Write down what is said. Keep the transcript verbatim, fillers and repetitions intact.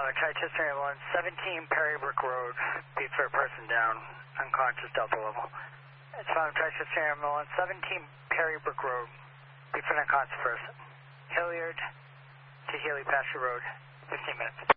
Chichester ambulance, seventeen Perrybrook Road, beat for a person down, unconscious, Delta level. It's found Chichester ambulance, seventeen Perrybrook Road, beat for an unconscious person. Hilliard to Healy Pasture Road, fifteen minutes.